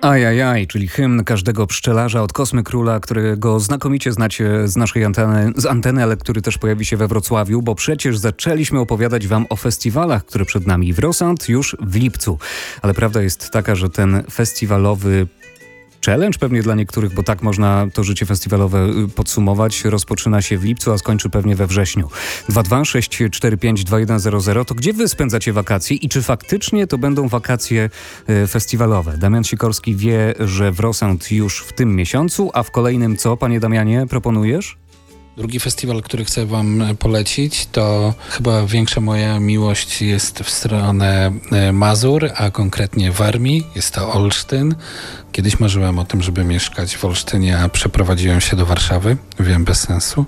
Ajajaj, czyli hymn każdego pszczelarza od Kosmy Króla, którego znakomicie znacie z naszej anteny, ale który też pojawi się we Wrocławiu, bo przecież zaczęliśmy opowiadać wam o festiwalach, które przed nami. Wrocław już w lipcu, ale prawda jest taka, że ten festiwalowy challenge pewnie dla niektórych, bo tak można to życie festiwalowe podsumować, rozpoczyna się w lipcu, a skończy pewnie we wrześniu. 226452100 to gdzie wy spędzacie wakacje i czy faktycznie to będą wakacje festiwalowe? Damian Sikorski wie, że Wrocław już w tym miesiącu, a w kolejnym co, panie Damianie, proponujesz? Drugi festiwal, który chcę wam polecić, to chyba większa moja miłość jest w stronę Mazur, a konkretnie Warmii. Jest to Olsztyn. Kiedyś marzyłem o tym, żeby mieszkać w Olsztynie, a przeprowadziłem się do Warszawy. Wiem, bez sensu.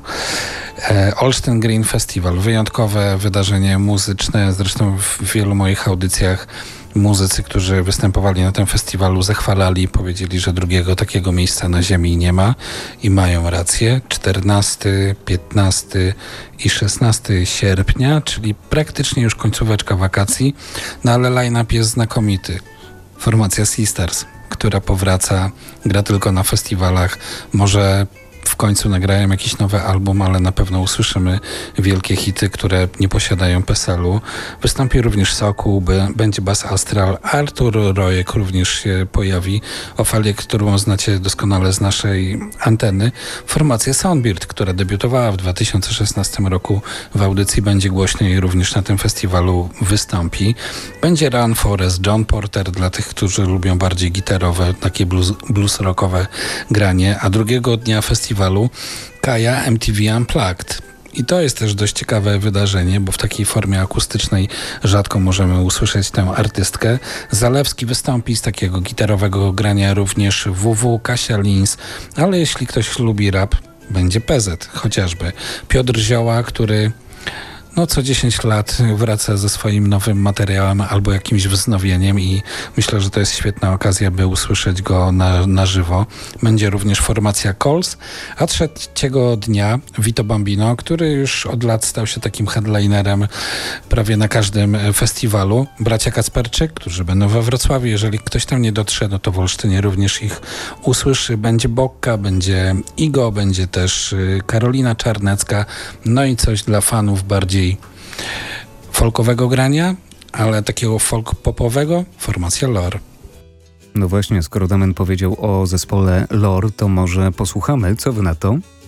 Olsztyn Green Festival. Wyjątkowe wydarzenie muzyczne. Zresztą w wielu moich audycjach muzycy, którzy występowali na tym festiwalu, zachwalali, powiedzieli, że drugiego takiego miejsca na ziemi nie ma i mają rację. 14, 15 i 16 sierpnia, czyli praktycznie już końcóweczka wakacji, no ale line-up jest znakomity. Formacja Sisters, która powraca, gra tylko na festiwalach, może w końcu nagrają jakiś nowy album, ale na pewno usłyszymy wielkie hity, które nie posiadają PESEL-u. Wystąpi również Sokół, będzie Bas Astral, Artur Rojek również się pojawi, Ofelię, którą znacie doskonale z naszej anteny. Formacja Soundbird, która debiutowała w 2016 roku w audycji Będzie Głośno i również na tym festiwalu wystąpi. Będzie Run Forest, John Porter dla tych, którzy lubią bardziej gitarowe, takie blues rockowe granie, a drugiego dnia festiwalu Kaja MTV Unplugged. I to jest też dość ciekawe wydarzenie, bo w takiej formie akustycznej rzadko możemy usłyszeć tę artystkę. Zalewski wystąpi z takiego gitarowego grania również WW, Kasia Lins, ale jeśli ktoś lubi rap, będzie PZ chociażby. Piotr Zioła, który co 10 lat wraca ze swoim nowym materiałem albo jakimś wznowieniem i myślę, że to jest świetna okazja, by usłyszeć go na żywo. Będzie również formacja Cols, a trzeciego dnia Vito Bambino, który już od lat stał się takim headlinerem prawie na każdym festiwalu. Bracia Kacperczyk, którzy będą we Wrocławiu. Jeżeli ktoś tam nie dotrze, no to w Olsztynie również ich usłyszy. Będzie Bokka, będzie Igo, będzie też Karolina Czarnecka, no i coś dla fanów bardziej folkowego grania, ale takiego folk-popowego, formacja Lore. No właśnie, skoro Damian powiedział o zespole Lore, to może posłuchamy, co wy na to?